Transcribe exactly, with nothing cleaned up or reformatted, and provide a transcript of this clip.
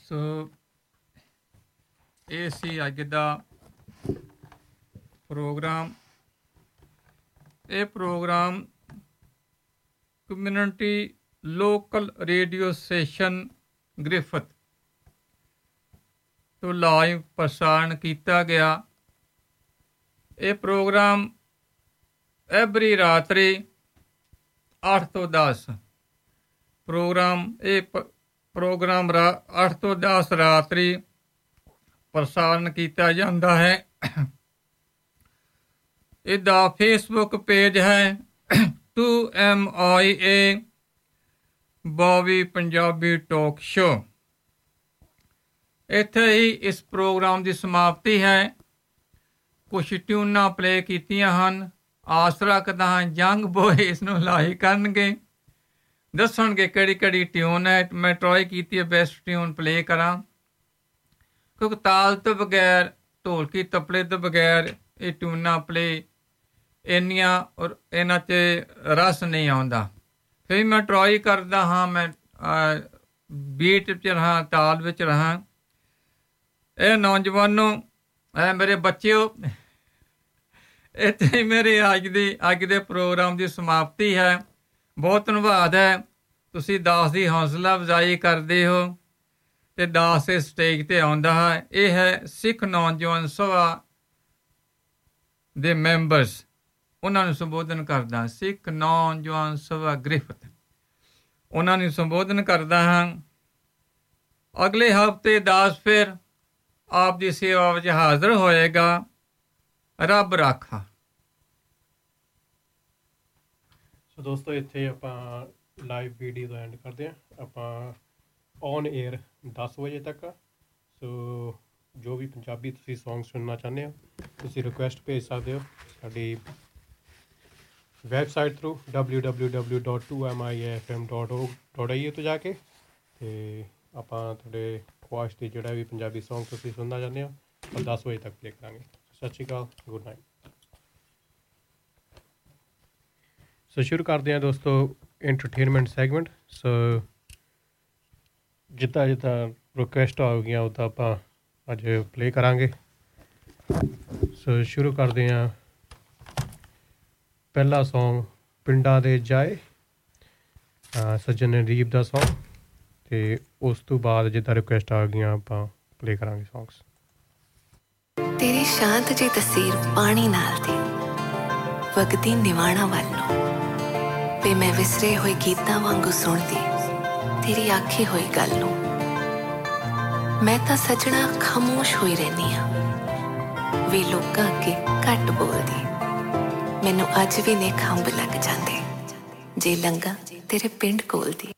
ਸੋ ਇਹ ਸੀ ਅੱਜ ਦਾ ਪ੍ਰੋਗਰਾਮ। ਇਹ programme community local radio station ਗ੍ਰਿਫਤ ਤੋਂ ਲਾਈਵ ਪ੍ਰਸਾਰਣ ਕੀਤਾ ਗਿਆ। ਇਹ ਪ੍ਰੋਗਰਾਮ ਐਵਰੀ ਰਾਤਰੀ ਅੱਠ ਤੋਂ ਦਸ ਪ੍ਰੋਗਰਾਮ ਇਹ ਪ ਪ੍ਰੋਗਰਾਮ ਰਾ ਅੱਠ ਤੋਂ ਦਸ ਰਾਤਰੀ ਪ੍ਰਸਾਰਣ ਕੀਤਾ ਜਾਂਦਾ ਹੈ। ਇਹਦਾ ਫੇਸਬੁੱਕ ਪੇਜ ਹੈ two M I A Bobby Punjabi talk show. ਇੱਥੇ ਹੀ ਇਸ ਪ੍ਰੋਗਰਾਮ ਦੀ ਸਮਾਪਤੀ ਹੈ। ਕੁਛ ਟਿਊਨਾਂ ਪਲੇ ਕੀਤੀਆਂ ਹਨ। ਆਸ ਰੱਖਦਾ ਹਾਂ ਯੰਗ ਬੋਏ ਇਸ ਨੂੰ ਲਾਈਕ ਕਰਨਗੇ, ਦੱਸਣਗੇ ਕਿਹੜੀ ਕਿਹੜੀ ਟਿਊਨ ਹੈ। ਮੈਂ ਟਰਾਈ ਕੀਤੀ ਹੈ ਬੈਸਟ ਟਿਊਨ ਪਲੇ ਕਰਾਂ, ਕਿਉਂਕਿ ਤਾਲ ਤੋਂ ਬਗੈਰ, ਢੋਲਕੀ ਤਬਲੇ ਤੋਂ ਬਗੈਰ ਇਹ ਟਿਊਨਾਂ ਪਲੇ ਇੰਨੀਆਂ ਔਰ ਇਹਨਾਂ 'ਚ ਰਸ ਨਹੀਂ ਆਉਂਦਾ। ਫਿਰ ਮੈਂ ਟਰਾਈ ਕਰਦਾ ਹਾਂ, ਮੈਂ ਬੀਟ 'ਚ ਰਹਾਂ, ਤਾਲ ਵਿੱਚ ਰਹਾਂ। ਇਹ ਨੌਜਵਾਨੋ, ਇਹ ਮੇਰੇ ਬੱਚਿਓ, ਇੱਥੇ ਮੇਰੇ ਅੱਜ ਦੀ ਅੱਜ ਦੇ ਪ੍ਰੋਗਰਾਮ ਦੀ ਸਮਾਪਤੀ ਹੈ। ਬਹੁਤ ਧੰਨਵਾਦ ਹੈ, ਤੁਸੀਂ ਦਾਸ ਦੀ ਹੌਸਲਾ ਅਫਜ਼ਾਈ ਕਰਦੇ ਹੋ ਅਤੇ ਦਾਸ ਇਸ ਸਟੇਜ 'ਤੇ ਆਉਂਦਾ ਹੈ। ਇਹ ਹੈ ਸਿੱਖ ਨੌਜਵਾਨ ਸਭਾ ਦੇ ਮੈਂਬਰਸ, ਉਹਨਾਂ ਨੂੰ ਸੰਬੋਧਨ ਕਰਦਾ। ਸਿੱਖ ਨੌਜਵਾਨ ਸਭਾ ਗ੍ਰਿਫਤ, ਉਹਨਾਂ ਨੂੰ ਸੰਬੋਧਨ ਕਰਦਾ ਹਾਂ। ਅਗਲੇ ਹਫ਼ਤੇ ਦਾਸ ਫਿਰ ਆਪ ਦੀ ਸੇਵਾ ਵਿੱਚ ਹਾਜ਼ਰ ਹੋਏਗਾ। ਰੱਬ ਰਾਖਾ। ਸੋ ਦੋਸਤੋ, ਇੱਥੇ ਆਪਾਂ ਲਾਈਵ ਵੀਡੀਓ ਦਾ ਐਂਡ ਕਰਦੇ ਹਾਂ। ਆਪਾਂ ਔਨ ਏਅਰ ਦਸ ਵਜੇ ਤੱਕ। ਸੋ ਜੋ ਵੀ ਪੰਜਾਬੀ ਤੁਸੀਂ ਸੌਂਗ ਸੁਣਨਾ ਚਾਹੁੰਦੇ ਹੋ, ਤੁਸੀਂ ਰਿਕੁਐਸਟ ਭੇਜ ਸਕਦੇ ਹੋ ਸਾਡੀ website through W W W dot two M I F M dot O dot ਆਈ ਏ ਤੋਂ ਜਾ ਕੇ, ਅਤੇ ਆਪਾਂ ਤੁਹਾਡੇ ਖੁਆਇਸ਼ ਦੀ ਜਿਹੜਾ ਵੀ ਪੰਜਾਬੀ ਸੌਂਗ ਤੁਸੀਂ ਸੁਣਨਾ ਚਾਹੁੰਦੇ ਹੋ ਉਹ ਦਸ ਵਜੇ ਤੱਕ ਪਲੇ ਕਰਾਂਗੇ। ਸਤਿ ਸ਼੍ਰੀ ਅਕਾਲ, ਗੁੱਡ ਨਾਈਟ। ਸੋ ਸ਼ੁਰੂ ਕਰਦੇ ਹਾਂ ਦੋਸਤੋ ਐਂਟਰਟੇਨਮੈਂਟ ਸੈਗਮੈਂਟ। ਸੋ ਜਿੱਦਾਂ ਜਿੱਦਾਂ ਰਿਕੁਐਸਟ ਆ ਗਈਆਂ ਉੱਦਾਂ ਆਪਾਂ ਅੱਜ ਪਲੇ ਕਰਾਂਗੇ। ਸੋ ਸ਼ੁਰੂ ਕਰਦੇ ਹਾਂ। ਪਹਿਲਾ ਸੌਂਗ ਪਿੰਡਾਂ ਦੇ ਜਾਏ, ਸੱਜਣ ਨਦੀਪ ਦਾ ਸੌਂਗ, ਅਤੇ ਉਸ ਤੋਂ ਬਾਅਦ ਜਿੱਦਾਂ ਰਿਕੁਐਸਟ ਆ ਗਈਆਂ ਆਪਾਂ ਪਲੇ ਕਰਾਂਗੇ ਸੌਂਗਸ। ਤੇਰੀ ਸ਼ਾਂਤ ਜੀ ਤਸਵੀਰ ਪਾਣੀ ਨਾਲ ਦੀ ਵਗਦੀ ਨਿਵਾਣਾ ਵੱਲ ਨੂੰ, ਵੇ ਮੈਂ ਵਿਸਰੇ ਹੋਏ ਗੀਤਾਂ ਵਾਂਗੂ ਸੁਣਦੀ ਤੇਰੀ ਆਖੀ ਹੋਈ ਗੱਲ ਨੂੰ। ਮੈਂ ਤਾਂ ਸੱਜਣਾ ਖਾਮੋਸ਼ ਹੋਈ ਰਹਿੰਦੀ ਹਾਂ, ਵੇ ਲੋਕਾਂ ਅੱਗੇ ਘੱਟ ਬੋਲਦੀ। ਮੈਨੂੰ ਅੱਜ ਵੀ ਨੇ ਖੰਭ ਲੱਗ ਜਾਂਦੇ ਜੇ ਲੰਘਾਂ ਤੇਰੇ ਪਿੰਡ ਕੋਲ ਦੀ।